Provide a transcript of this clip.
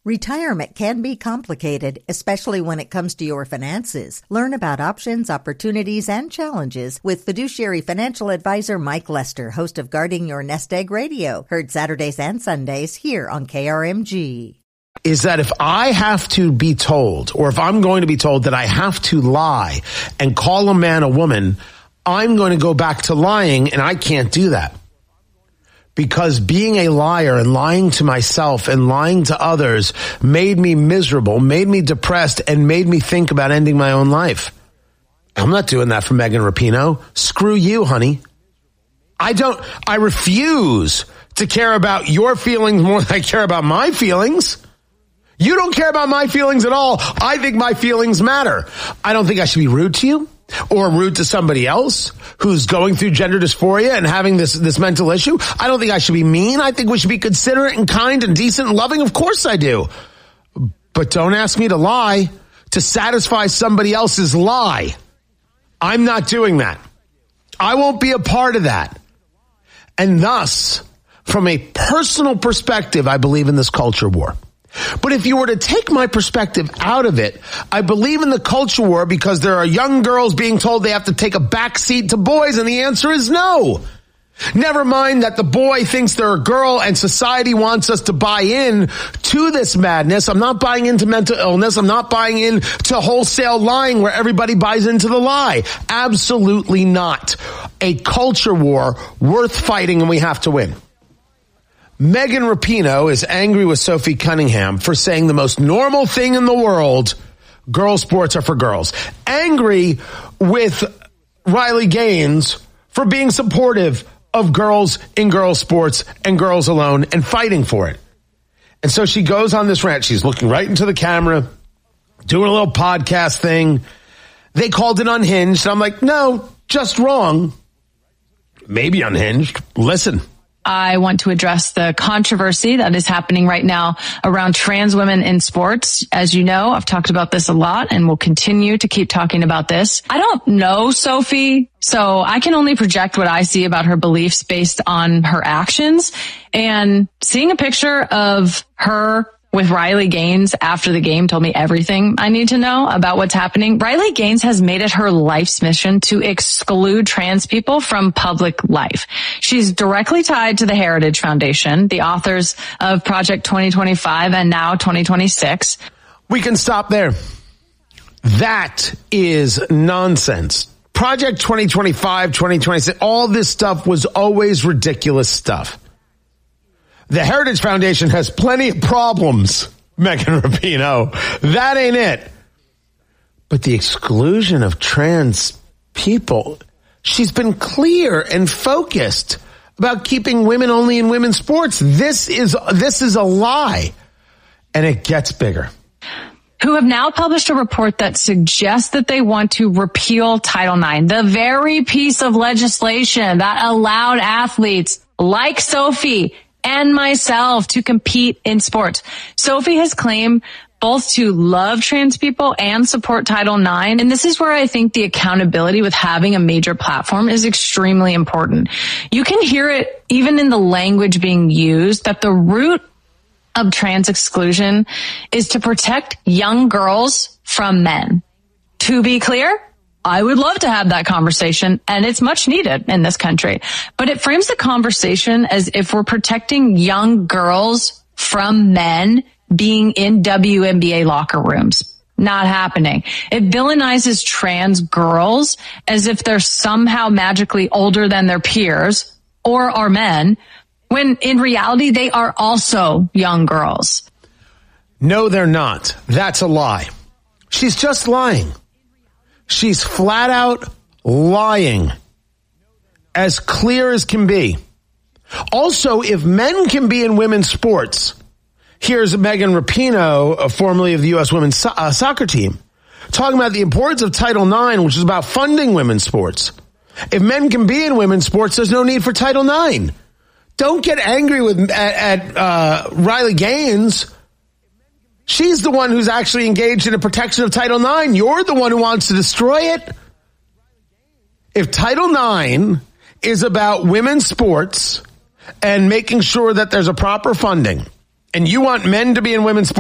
Retirement can be complicated, especially when it comes to your finances. Learn about options, opportunities, and challenges with fiduciary financial advisor Mike Lester, host of Guarding Your Nest Egg Radio, heard Saturdays and Sundays here on KRMG. Is that if I have to be told, or if I'm going to be told that I have to lie and call a man a woman, I'm going to go back to lying, and I can't do that. Because being a liar and lying to myself and lying to others made me miserable, made me depressed, and made me think about ending my own life. I'm not doing that for Megan Rapinoe. Screw you, honey. I refuse to care about your feelings more than I care about my feelings. You don't care about my feelings at all. I think my feelings matter. I don't think I should be rude to you or rude to somebody else who's going through gender dysphoria and having this mental issue. I don't think I should be mean. I think we should be considerate and kind and decent and loving. Of course I do. But don't ask me to lie to satisfy somebody else's lie. I'm not doing that. I won't be a part of that. And thus, from a personal perspective, I believe in this culture war. But if you were to take my perspective out of it, I believe in the culture war because there are young girls being told they have to take a back seat to boys, and the answer is no. Never mind that the boy thinks they're a girl and society wants us to buy in to this madness. I'm not buying into mental illness. I'm not buying into wholesale lying where everybody buys into the lie. Absolutely not. A culture war worth fighting, and we have to win. Megan Rapinoe is angry with Sophie Cunningham for saying the most normal thing in the world, girls' sports are for girls. Angry with Riley Gaines for being supportive of girls in girls' sports and girls alone and fighting for it. And so she goes on this rant. She's looking right into the camera, doing a little podcast thing. They called it unhinged. And I'm like, no, just wrong. Maybe unhinged. Listen. I want to address the controversy that is happening right now around trans women in sports. As you know, I've talked about this a lot and will continue to keep talking about this. I don't know Sophie, so I can only project what I see about her beliefs based on her actions. And seeing a picture of her with Riley Gaines after the game told me everything I need to know about what's happening. Riley Gaines has made it her life's mission to exclude trans people from public life. She's directly tied to the Heritage Foundation, the authors of Project 2025 and now 2026. We can stop there. That is nonsense. Project 2025, 2026, all this stuff was always ridiculous stuff. The Heritage Foundation has plenty of problems, Megan Rapinoe. That ain't it. But the exclusion of trans people, she's been clear and focused about keeping women only in women's sports. This is a lie. And it gets bigger. Who have now published a report that suggests that they want to repeal Title IX, the very piece of legislation that allowed athletes like Sophie and myself to compete in sports. Sophie has claimed both to love trans people and support Title IX. And this is where I think the accountability with having a major platform is extremely important. You can hear it even in the language being used that the root of trans exclusion is to protect young girls from men. To be clear, I would love to have that conversation, and it's much needed in this country. But it frames the conversation as if we're protecting young girls from men being in WNBA locker rooms. Not happening. It villainizes trans girls as if they're somehow magically older than their peers or are men, when in reality they are also young girls. No, they're not. That's a lie. She's just lying. She's flat out lying, as clear as can be. Also, if men can be in women's sports, here's Megan Rapinoe, formerly of the U.S. women's soccer team, talking about the importance of Title IX, which is about funding women's sports. If men can be in women's sports, there's no need for Title IX. Don't get angry at Riley Gaines. She's the one who's actually engaged in a protection of Title IX. You're the one who wants to destroy it. If Title IX is about women's sports and making sure that there's a proper funding, and you want men to be in women's sports,